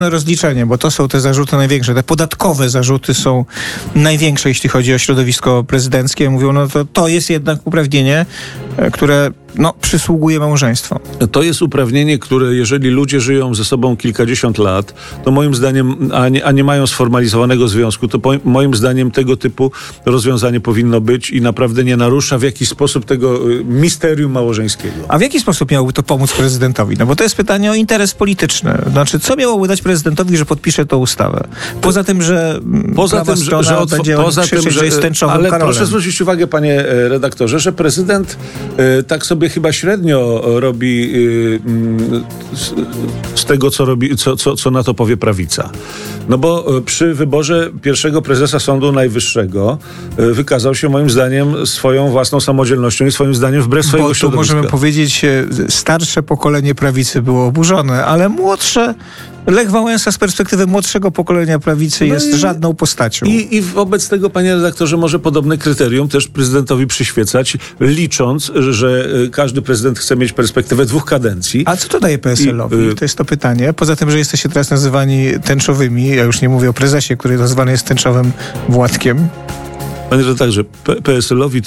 rozliczenie, bo to są te zarzuty największe. Te podatkowe zarzuty są największe, jeśli chodzi o środowisko prezydenckie. Mówią, no to jest jednak uprawnienie, które przysługuje małżeństwu. To jest uprawnienie, które jeżeli ludzie żyją ze sobą kilkadziesiąt lat, to moim zdaniem, a nie mają sformalizowanego związku, to moim zdaniem tego typu rozwiązanie powinno być i naprawdę nie narusza w jakiś sposób tego misterium małżeńskiego. A w jaki sposób miałoby to pomóc prezydentowi? No bo to jest pytanie o interes polityczny. Znaczy, co miałoby dać prezydentowi, że podpisze tę ustawę? Poza tym, że że jest tęczowym ale Karolem. Proszę zwrócić uwagę, panie redaktorze, że prezydent tak sobie chyba średnio robi z tego, co robi, co na to powie prawica. No bo przy wyborze pierwszego prezesa Sądu Najwyższego wykazał się moim zdaniem swoją własną samodzielnością i swoim zdaniem wbrew swojego środowiska. Możemy powiedzieć, starsze pokolenie prawicy było oburzone, ale młodsze, Lech Wałęsa z perspektywy młodszego pokolenia prawicy jest żadną postacią. I wobec tego, panie redaktorze, może podobne kryterium też prezydentowi przyświecać, licząc, że każdy prezydent chce mieć perspektywę 2 kadencji. A co to daje PSL-owi? To jest to pytanie. Poza tym, że jesteście teraz nazywani tęczowymi, ja już nie mówię o prezesie, który nazywany jest tęczowym Władkiem. Panie redaktorze, PSL-owi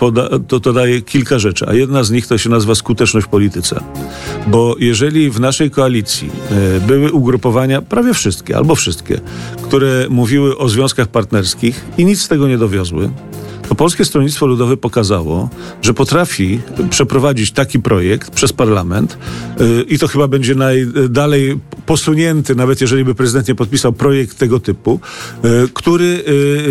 to daje kilka rzeczy, a jedna z nich to się nazywa skuteczność w polityce. Bo jeżeli w naszej koalicji były ugrupowania, prawie wszystkie, albo wszystkie, które mówiły o związkach partnerskich i nic z tego nie dowiozły, to Polskie Stronnictwo Ludowe pokazało, że potrafi przeprowadzić taki projekt przez parlament i to chyba będzie najdalej posunięty, nawet jeżeli by prezydent nie podpisał projekt tego typu, który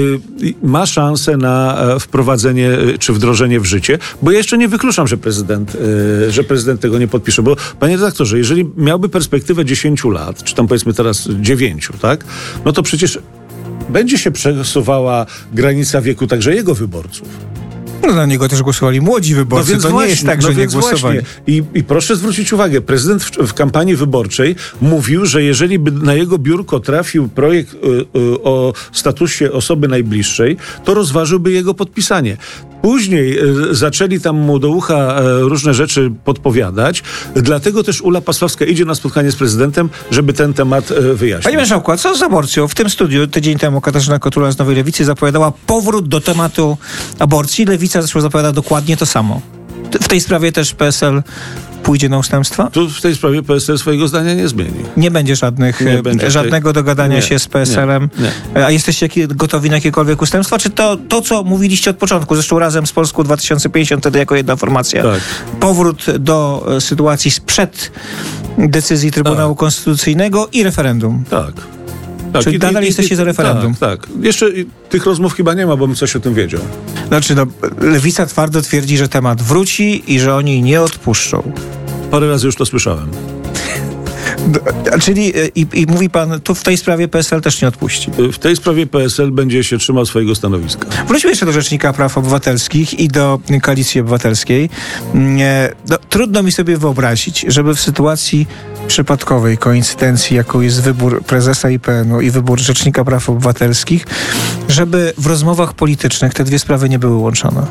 ma szansę na wprowadzenie czy wdrożenie w życie, bo ja jeszcze nie wykluczam, że prezydent tego nie podpisze, bo panie redaktorze, jeżeli miałby perspektywę 10 lat, czy tam powiedzmy teraz 9, tak, no to przecież będzie się przesuwała granica wieku także jego wyborców. No na niego też głosowali młodzi wyborcy, więc to właśnie, nie jest tak, że nie głosowali. I proszę zwrócić uwagę, prezydent w kampanii wyborczej mówił, że jeżeli by na jego biurko trafił projekt o statusie osoby najbliższej, to rozważyłby jego podpisanie. Później zaczęli tam mu do ucha różne rzeczy podpowiadać, dlatego też Ula Pasławska idzie na spotkanie z prezydentem, żeby ten temat wyjaśnić. Panie marszałku, a co z aborcją? W tym studiu tydzień temu Katarzyna Kotula z Nowej Lewicy zapowiadała powrót do tematu aborcji. Lewica zresztą zapowiada dokładnie to samo. W tej sprawie też PSL pójdzie na ustępstwa? Tu w tej sprawie PSL swojego zdania nie zmieni. Nie będzie żadnego dogadania się z PSL-em. Nie. A jesteście gotowi na jakiekolwiek ustępstwa? Czy to, co mówiliście od początku, zresztą razem z Polską 2050, wtedy jako jedna formacja, tak. Powrót do sytuacji sprzed decyzji Trybunału Konstytucyjnego i referendum? Tak. Czyli nadal jesteście za referendum? Tak. Jeszcze tych rozmów chyba nie ma, bo bym coś o tym wiedział. Znaczy, Lewica twardo twierdzi, że temat wróci i że oni nie odpuszczą. Parę razy już to słyszałem. Czyli mówi pan, tu w tej sprawie PSL też nie odpuści? W tej sprawie PSL będzie się trzymał swojego stanowiska. Wróćmy jeszcze do Rzecznika Praw Obywatelskich i do Koalicji Obywatelskiej. Trudno mi sobie wyobrazić, żeby w sytuacji przypadkowej koincydencji, jaką jest wybór prezesa IPN-u i wybór Rzecznika Praw Obywatelskich, żeby w rozmowach politycznych te dwie sprawy nie były łączone.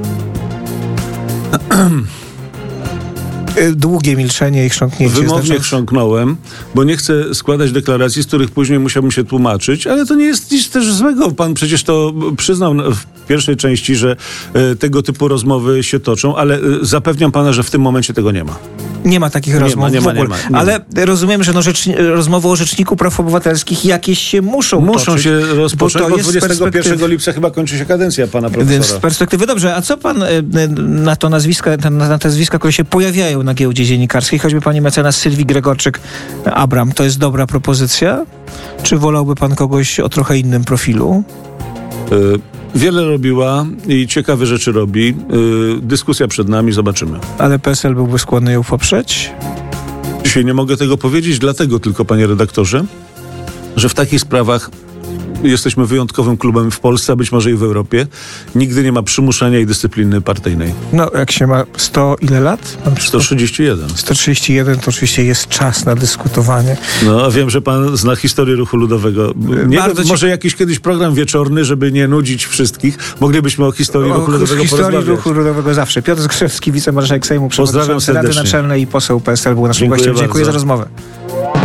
Długie milczenie i chrząknięcie. Wymownie chrząknąłem, bo nie chcę składać deklaracji, z których później musiałbym się tłumaczyć, ale to nie jest nic też złego. Pan przecież to przyznał w pierwszej części, że tego typu rozmowy się toczą, ale zapewniam pana, że w tym momencie tego nie ma. Nie ma takich rozmów w ogóle. Ale rozumiem, że rozmowy o Rzeczniku Praw Obywatelskich jakieś się muszą toczyć, się rozpocząć, bo 21 lipca chyba kończy się kadencja pana profesora. Z perspektywy dobrze. A co pan na te nazwiska, które się pojawiają na giełdzie dziennikarskiej, choćby pani mecenas Sylwii Gregorczyk-Abram, to jest dobra propozycja? Czy wolałby pan kogoś o trochę innym profilu? Wiele robiła i ciekawe rzeczy robi. Dyskusja przed nami, zobaczymy. Ale PSL byłby skłonny ją poprzeć? Dzisiaj nie mogę tego powiedzieć, dlatego tylko, panie redaktorze, że w takich sprawach jesteśmy wyjątkowym klubem w Polsce, a być może i w Europie. Nigdy nie ma przymuszania i dyscypliny partyjnej. No, jak się ma 100 ile lat? 131. 131 to oczywiście jest czas na dyskutowanie. No, a wiem, że pan zna historię ruchu ludowego. Może jakiś kiedyś program wieczorny, żeby nie nudzić wszystkich. Moglibyśmy o historii ruchu ludowego porozmawiać. Historii ruchu ludowego zawsze. Piotr Zgrzewski, wicemarszałek Sejmu, przewodniczący Rady Naczelnej i poseł PSL był naszym gościem. Dziękuję za rozmowę.